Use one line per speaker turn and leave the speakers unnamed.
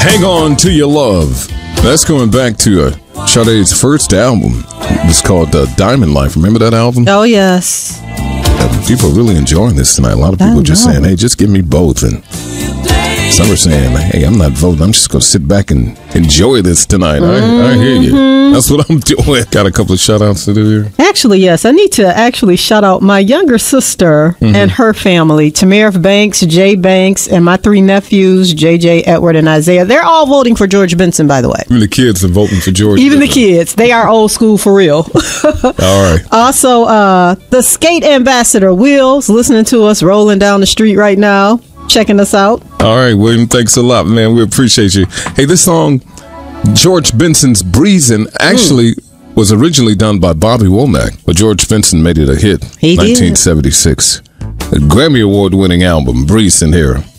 Hang On to Your Love. That's going back to Sade's first album. It was called Diamond Life. Remember that album?
Oh, yes.
People are really enjoying this tonight. A lot of people are just saying, hey, just give me both. And some are saying, hey, I'm not voting. I'm just going to sit back and enjoy this tonight. I hear you. That's what I'm doing. Got a couple of shout-outs to do here.
Actually, yes. I need to actually shout out my younger sister and her family, Tamara Banks, Jay Banks, and my 3 nephews, JJ, Edward, and Isaiah. They're all voting for George Benson, by the way.
Even the kids are voting for George.
Even the kids. They are old school for real.
All right.
Also, the skate ambassador, Will's, listening to us rolling down the street right now, checking us out.
All right, William, thanks a lot, man. We appreciate you. Hey, this song, George Benson's Breezin', actually was originally done by Bobby Womack, but George Benson made it a hit.
He did.
1976. A Grammy Award-winning album, Breezin' here